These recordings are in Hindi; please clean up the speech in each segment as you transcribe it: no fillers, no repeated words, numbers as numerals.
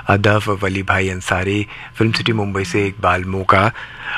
अदब वली भाई अंसारी फिल्म सिटी मुंबई से इकबाल मोगा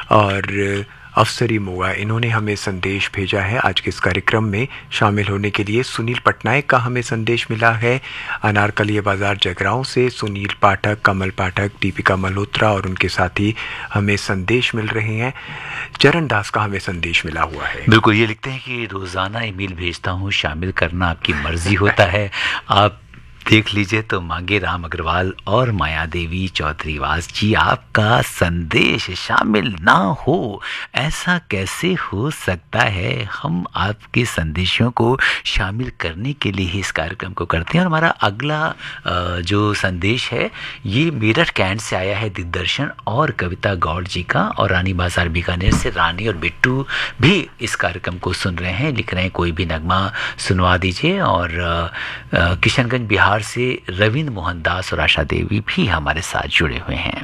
और अफसरी मोगा, इन्होंने हमें संदेश भेजा है। आज के इस कार्यक्रम में शामिल होने के लिए सुनील पटनायक का हमें संदेश मिला है। अनारकली बाजार जगरांव से सुनील पाठक, कमल पाठक, दीपिका मल्होत्रा और उनके साथी हमें संदेश मिल रहे हैं। चरण दास का हमें संदेश मिला हुआ है। बिल्कुल, ये लिखते हैं कि रोज़ाना ईमेल भेजता हूँ, शामिल करना आपकी मर्जी होता है, आप देख लीजिए। तो मांगे राम अग्रवाल और माया देवी चौधरी वास जी, आपका संदेश शामिल ना हो, ऐसा कैसे हो सकता है? हम आपके संदेशों को शामिल करने के लिए ही इस कार्यक्रम को करते हैं। और हमारा अगला जो संदेश है ये मेरठ कैंट से आया है, दिग्दर्शन और कविता गौड़ जी का। और रानी बाजार बीकानेर से रानी और बिट्टू भी इस कार्यक्रम को सुन रहे हैं, लिख रहे हैं कोई भी नगमा सुनवा दीजिए। और किशनगंज बिहार से रविंद्र मोहन दास और आशा देवी भी हमारे साथ जुड़े हुए हैं।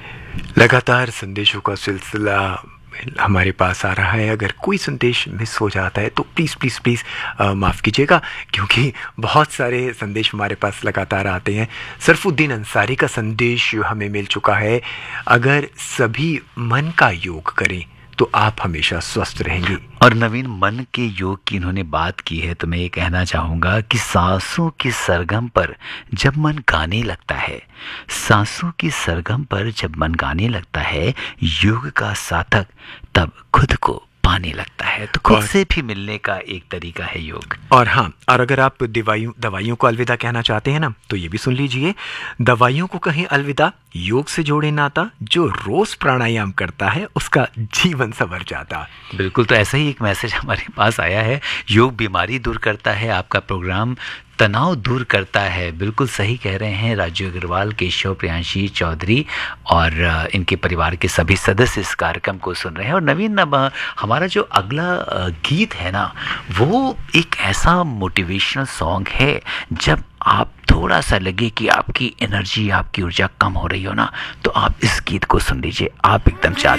लगातार संदेशों का सिलसिला हमारे पास आ रहा है। अगर कोई संदेश मिस हो जाता है तो प्लीज़ प्लीज़ प्लीज़ माफ़ कीजिएगा, क्योंकि बहुत सारे संदेश हमारे पास लगातार आते हैं। सरफुद्दीन अंसारी का संदेश हमें मिल चुका है। अगर सभी मन का योग करें तो आप हमेशा स्वस्थ रहेंगे। और नवीन, मन के योग की इन्होंने बात की है, तो मैं ये कहना चाहूँगा कि सांसों की सरगम पर जब मन गाने लगता है, सांसों की सरगम पर जब मन गाने लगता है, योग का साधक तब खुद को पाने लगता है। तो खुद से भी मिलने का एक तरीका है योग। और हाँ, और अगर आप दवाइयों को अलविदा कहना चाहते हैं ना, तो ये भी सुन लीजिए। दवाइयों को कहें अलविदा, योग से जोड़े नाता, जो रोज प्राणायाम करता है उसका जीवन संवर जाता। बिल्कुल, तो ऐसा ही एक मैसेज हमारे पास आया है। योग बीमारी दूर करता है, आपका प्रोग्राम तनाव दूर करता है। बिल्कुल सही कह रहे हैं राजू अग्रवाल, केशव, प्रियांशी चौधरी और इनके परिवार के सभी सदस्य इस कार्यक्रम को सुन रहे हैं। और नवीन, अब हमारा जो अगला गीत है ना, वो एक ऐसा मोटिवेशनल सॉन्ग है, जब आप थोड़ा सा लगे कि आपकी एनर्जी, आपकी ऊर्जा कम हो रही हो ना, तो आप इस गीत को सुन लीजिए, आप एकदम चार्ज